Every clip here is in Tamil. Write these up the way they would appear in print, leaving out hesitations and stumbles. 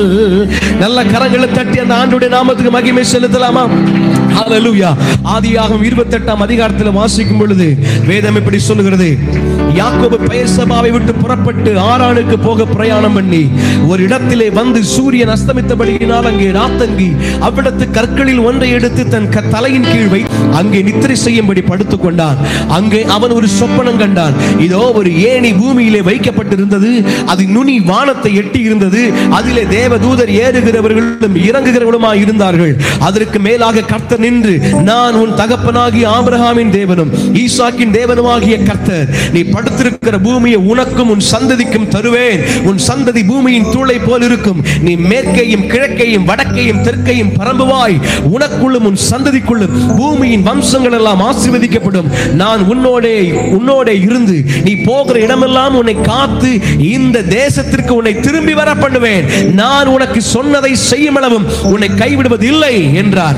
நல்ல கரங்களை தட்டி அந்த ஆண்டுடைய நாமத்துக்கு மகிமை செலுத்தலாமா? ஹல்லேலூயா. ஆதியாகமம் 28ஆம் அதிகாரத்தில் வாசிக்கும் பொழுது வேதம் இப்படி சொல்லுகிறது, யாக்கோபு பெயர்சபாவை விட்டு புறப்பட்டு ஆரானுக்கு போக பிரயாணம் பண்ணி ஒரு இடத்திலே வந்து சூரியன் அஸ்தமித்தபடியினால் அங்கே ராத்தங்கி அவ்விடத்து கற்களில் ஒன்றை எடுத்து தன் தலையின் கீழ் வை அங்கே நித்திரை செய்யும்படி படுத்துக் கொண்டான். அங்கே அவன் ஒரு சொப்பனம் கண்டான். இதோ ஒரு ஏணி பூமியிலே வைக்கப்பட்டிருந்தது, அது நுனி வானத்தை எட்டி இருந்தது. அதிலே தேவதூதர் ஏறுகிறவர்களும் இறங்குகிறவர்களுமாய் இருந்தார்கள். அதற்கு மேலாக கர்த்தர் நின்று, நான் உன் தகப்பனாகிய ஆபிரகாமின் தேவனும் ஈசாக்கின் தேவனுமாகிய கர்த்தர், நீ படுத்திருக்கிற பூமியை உனக்கும் உன் சந்ததிக்கும் தருவேன். உன் சந்ததி பூமியின் தூளை போல் இருக்கும். நீ மேற்கையும் கிழக்கையும் வடக்கையும் தெற்கையும் பரம்புவாய். உனக்குள்ளும் உன் சந்ததிக்குள்ளும் பூமியின் வம்சங்கள் எல்லாம் ஆசீர்வதிக்கப்படும். நான் உன்னோடே இருந்து நீ போகிற இடமெல்லாம் உன்னை காத்து இந்த தேசத்திற்கு உன்னை திரும்பி வர பண்ணுவேன். நான் உனக்கு சொன்னதை செய்யும் அளவும் உன்னை கைவிடுவது இல்லை என்றார்.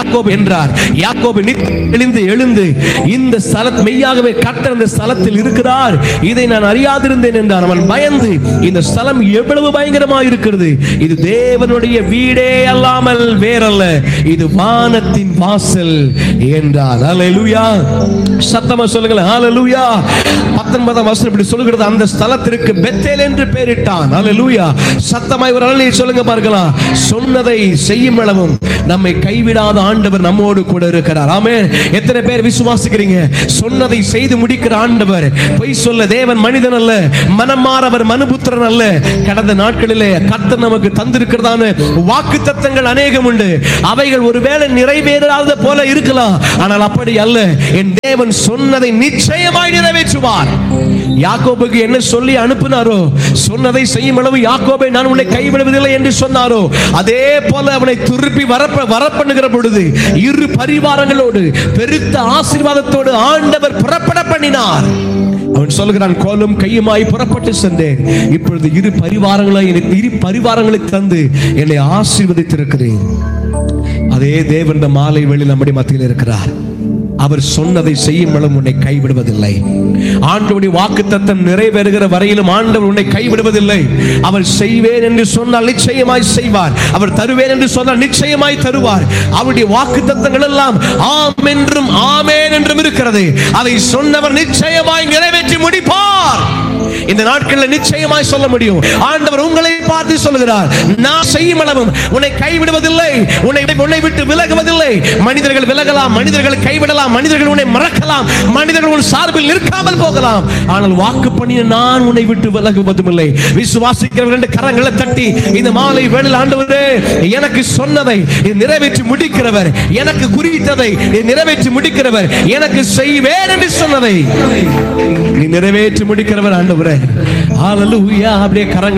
யாக்கோபு எழுந்து இந்த ஸ்தலத் மெய்யாகவே கர்த்தர் இந்த ஸ்தலத்தில் இருக்கிறார், இதை நான் அறியாதிருந்தேன் என்றான். அவன் பயந்து, இந்த ஸ்தலம் எவ்வளவு பயங்கரமாக இருக்கிறது, இது தேவனுடைய வீடே அல்லாமல் வேறல்ல, இது வானத்தின் வாசல் என்றார். ஹல்லேலூயா. சத்தமா சொல்லுங்கள் ஹல்லேலூயா. 19ஆம் வசனம் இப்படி சொல்லுகிறது, அந்த ஸ்தலத்திற்கு பெத்தேல் என்று பெயரிட்டான். ஹல்லேலூயா. சத்தமாய் ஒரு அல்லேலூயா சொல்லுங்க பார்க்கலாம். சொன்னதை செய்யும் அளவும் நம்மை கைவிடாத ஆண்டவர் நம்மோடு கூட இருக்கிறார். ஆமென். எத்தனை பேர் விசுவாசிக்கிறீங்க? சொன்னதை செய்து முடிக்கிற ஆண்டவர். பொய் சொல்ல தேவன் மனிதன் அல்ல, மனம் மாறவர் மனுபுத்திரன் அல்ல. கடந்த நாட்களிலே கர்த்தர் நமக்கு தந்திருக்கிறதான வாக்குத்தத்தங்கள் அநேகம் உண்டு. அவைகள் ஒருவேளை நிறைவேறாத போல இருக்கலாம், ஆனால் அப்படி அல்ல. என் தேவன் சொன்னதை நிச்சயமாய் நிறைவேற்றுவார். யாக்கோபுக்கு என்ன சொல்லி அனுப்பினாரோ, சொன்னதை செய்யும் அளவு யாக்கோபை நான் உன்னை கைவிடுவதில்லை என்று சொன்னாரோ, அதே போல அவனை திருப்பி வரப்பண்ணுகிற பொழுது இரு பரிவாரங்களோடு பெருத்த ஆசீர்வாதத்தோடு ஆண்டவர் புறப்பட பண்ணினார். அவன் சொல்லுகிறான், கோலும் கையுமாய் புறப்பட்டு சென்றேன், இப்பொழுது இரு பரிவாரங்களை தந்து என்னை ஆசீர்வதித்திருக்கிறேன். அதே தேவன் மாலை வேளையில் நம்முடைய மத்தியில் இருக்கிறார். அவர் சொன்னதை செய்யும் அளவும் உன்னை கைவிடுவதில்லை. ஆண்டவருடைய வாக்குத்தத்தம் நிறைவேறுகிற வரையிலும் ஆண்டவர் உன்னை கைவிடுவதில்லை. அவர் செய்வேன் என்று சொன்னால் நிச்சயமாய் செய்வார். அவர் தருவேன் என்று சொன்னால் நிச்சயமாய் தருவார். அவருடைய வாக்குத்தத்தங்கள் எல்லாம் ஆம் என்றும் ஆமென் என்றும் இருக்கிறது. அதை சொன்னவர் நிச்சயமாய் நிறைவேற்றி முடிப்பார். இந்த நாட்களில் நிச்சயமாய் சொல்ல முடியும். ஆண்டவர் உங்களை பார்த்து சொல்லுகிறார், நான் செய்யும் அளவும் உன்னை கைவிடுவதில்லை, உன்னை விட்டு விலகுவதில்லை. மனிதர்கள் விலகலாம், மனிதர்கள் கைவிடலாம், மனிதர்கள் உன்னை மறக்கலாம், மனிதர்கள் உன் சார்பில் நிற்காமல் போகலாம், ஆனால் வாக்கு பண்ணின நான் உன்னை விட்டு விலகுவதும் இல்லை. விசுவாசிக்கிறவர் ரெண்டு கரங்களை தட்டி இந்த மாலை வேளையில், ஆண்டவரே எனக்கு சொன்னதை நிறைவேற்றி முடிக்கிறவர், எனக்கு குறித்ததை நிறைவேற்றி முடிக்கிறவர், எனக்கு செய்வேன் என்று சொன்னதை நீ நிறைவேற்றி முடிக்கிறவர் ஆண்டவரே. ஹல்லேலூயா. அப்படியே கரங்களை